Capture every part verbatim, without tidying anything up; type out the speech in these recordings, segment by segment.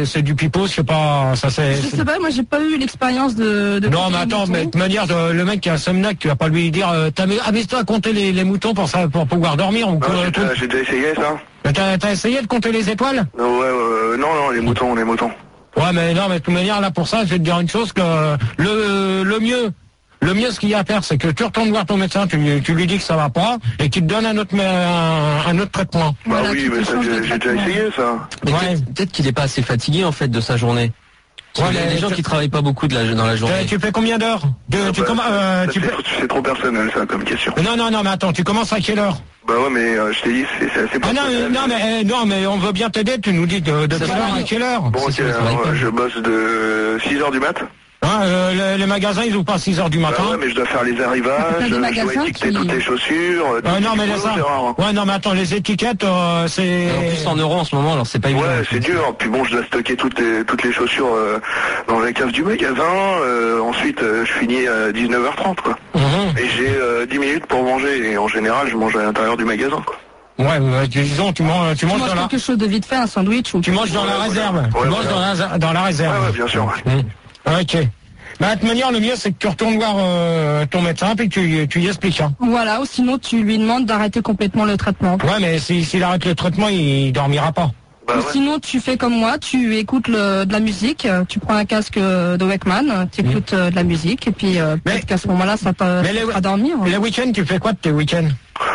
c'est du pipeau, je sais pas, ça c'est... Je sais pas, moi j'ai pas eu l'expérience de, de... Non, mais attends, mais de toute manière, de, le mec qui a un somnac, tu vas pas lui dire, euh, amuse-toi à compter les, les moutons pour ça, pour pouvoir dormir. Ou non, j'ai déjà essayé ça. T'as, t'as essayé de compter les étoiles? Non, ouais, euh, non, non, les moutons, les moutons. Ouais, mais non, mais de toute manière, là, pour ça, je vais te dire une chose, que le, le mieux, le mieux, ce qu'il y a à faire, c'est que tu retournes voir ton médecin, tu, tu lui dis que ça va pas, et qu'il te donne un autre, un, un autre traitement. Bah voilà, oui, mais ça, j'ai, j'ai déjà essayé, ça. Mais ouais. Peut-être, peut-être qu'il est pas assez fatigué, en fait, de sa journée. Ouais, il y a des gens qui travaillent pas beaucoup de la, dans la journée. Tu fais combien d'heures de, ah tu bah, comm- euh, tu c'est, fais... c'est trop personnel, ça, comme question. Non, non, non, mais attends, tu commences à quelle heure? Bah ouais, mais euh, je t'ai dit, c'est, c'est assez ah personnel. non, mais, non, mais, non, mais on veut bien t'aider, tu nous dis de, de quelle heure à quelle heure? Bon, ok, alors, je bosse de six heures du mat. Hein, euh, les, les magasins, ils ouvrent pas à six heures du matin. Bah ouais, mais je dois faire les arrivages, je dois étiqueter qui... toutes les chaussures. Euh, non, mais les ça... hein. Ouais, non, mais attends, les étiquettes, euh, c'est... En plus, en euros en ce moment, alors c'est pas évident. Ouais, c'est dur. Puis bon, je dois stocker toutes les, toutes les chaussures euh, dans la cave du magasin. Euh, ensuite, euh, je finis à dix-neuf heures trente, quoi. Mm-hmm. Et j'ai euh, dix minutes pour manger. Et en général, je mange à l'intérieur du magasin, quoi. Ouais, ouais, disons, tu manges, tu manges, tu manges dans quelque la... chose de vite fait, un sandwich ou... Tu manges dans ouais, la ouais, réserve. Ouais, tu ouais, manges ouais. dans la, dans la réserve. Ouais, ouais, bien sûr. Ouais. Mmh. Ok. Bah, de toute manière, le mieux, c'est que tu retournes voir euh, ton médecin et que tu, tu y expliques. Hein. Voilà, ou sinon, tu lui demandes d'arrêter complètement le traitement. Ouais, mais s'il si, arrête le traitement, il dormira pas. Bah, ou ouais. Sinon, tu fais comme moi, tu écoutes le, de la musique, tu prends un casque de Walkman, tu écoutes mmh. euh, de la musique, et puis euh, peut-être qu'à ce moment-là, ça te fera dormir. Les week-ends, tu fais quoi de tes week-ends?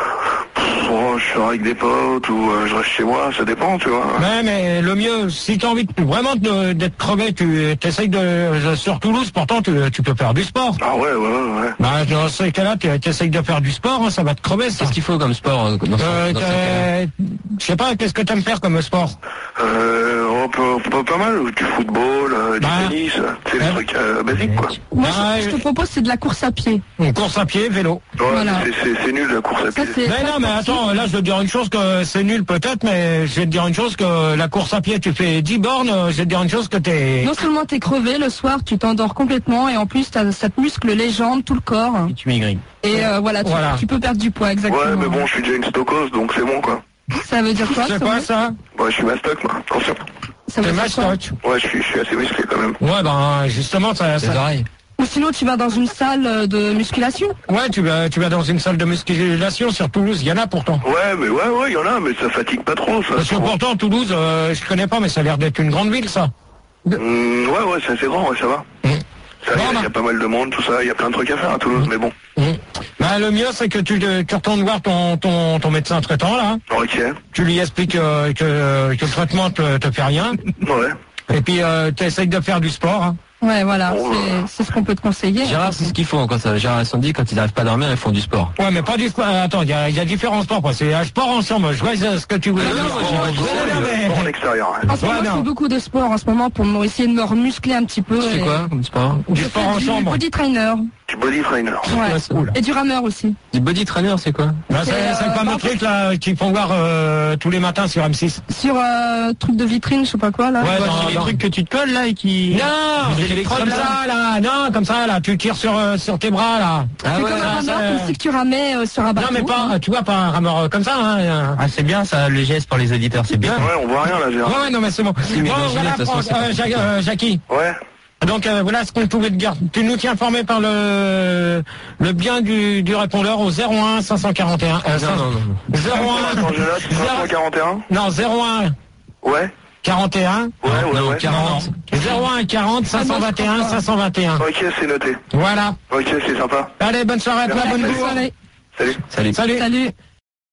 Oh, je sors avec des potes ou euh, je reste chez moi, ça dépend, tu vois. Ouais, mais le mieux, si tu as envie de, vraiment de, d'être crevé, tu essayes de... Sur Toulouse, pourtant, tu, tu peux faire du sport. Ah ouais, ouais, ouais. ouais. Bah, dans ce cas-là, tu essayes de faire du sport, hein, ça va te crever, ça. Qu'est-ce qu'il faut comme sport euh, dans euh, dans ce je sais pas, qu'est-ce que tu aimes faire comme sport? Euh, oh, pas, pas, pas mal, du football, euh, du bah, tennis, c'est des trucs euh, basiques, quoi. Moi, bah, je, je te propose, c'est de la course à pied. Une course à pied, vélo. Ouais, voilà. c'est, c'est, c'est nul, la course à pied. Ça, mais non, mais attends, là, je vais te dire une chose que c'est nul peut-être, mais je vais te dire une chose que la course à pied, tu fais dix bornes, je vais te dire une chose que t'es... Non seulement t'es crevé, le soir, tu t'endors complètement, et en plus, ça te muscle les jambes, tout le corps. Et tu maigris. Et euh, voilà, tu, voilà, tu peux perdre du poids, exactement. Ouais, mais bon, je suis déjà une stockose, donc c'est bon, quoi. Ça veut dire quoi? C'est quoi, ça? Ouais, je suis mastoc, moi, attention. Ça veut dire mastoc? Ouais, je suis, je suis assez musclé, quand même. Ouais, ben, justement, ça... C'est pareil. Ou sinon, tu vas dans une salle de musculation? Ouais, tu vas, tu vas dans une salle de musculation sur Toulouse, il y en a pourtant. Ouais, mais ouais, ouais, il y en a, mais ça fatigue pas trop, ça. Parce que pourtant, Toulouse, euh, je connais pas, mais ça a l'air d'être une grande ville, ça. Mmh, ouais, ouais, c'est assez grand, ouais, ça va. Mmh. Il bon, y, bah. y a pas mal de monde, tout ça, il y a plein de trucs à faire à Toulouse, mmh. mais bon. Mmh. Bah, le mieux, c'est que tu, tu retournes voir ton, ton, ton médecin traitant, là. Ok. Tu lui expliques euh, que, que le traitement te, te fait rien. Ouais. Et puis, euh, tu essayes de faire du sport, hein. Ouais, voilà, oh, c'est, c'est ce qu'on peut te conseiller. Gérard, c'est ce qu'ils font quand ça. Gérard et Sandy, quand ils n'arrivent pas à dormir, ils font du sport. Ouais, mais pas du sport. Attends, il y a, y a différents sports. Quoi. C'est un sport ensemble. Je vois ce que tu veux. Non, non, en extérieur. En ce moment, je fais beaucoup de sport en ce moment pour essayer de me remuscler un petit peu. C'est et... quoi comme sport? Du sport ensemble. Du body trainer. Du body trainer. Ouais. Cool. Et du rameur aussi. Du body trainer, c'est quoi? Bah, c'est, c'est, c'est le fameux truc là qu'ils font voir euh, tous les matins sur M six. Sur euh, truc de vitrine, je sais pas quoi là. Ouais, ouais dans, c'est les dans... trucs que tu te colles là et qui. Non, c'est comme ça là, non, comme ça là, tu tires sur euh, sur tes bras là. Ah c'est ouais, comme un rameur euh... aussi que tu ramais euh, sur un bateau. Non mais pas, tu vois pas un rameur euh, comme ça. Hein. Ah c'est bien ça, le geste pour les auditeurs, c'est bien. Ouais, on voit rien là, Gérard. Ouais, ouais, non mais c'est bon. Si, mais bon voilà, façon, France, euh, Jacques, euh, Jackie. Ouais. Donc euh, voilà ce qu'on pouvait te dire. Tu nous tiens informé par le le bien du, du répondeur au zéro un cinq cent quarante et un. Euh, non, non, non. zéro un cinq cent quarante et un. Non, zéro un. Ouais. quarante et un. Ouais, ouais, ouais. quarante. zéro un quarante cinq cent vingt et un cinq cent vingt et un. Ok, c'est noté. Voilà. Ok, c'est sympa. Allez, bonne soirée à toi, bonne soirée. Salut. Salut. Salut. Salut.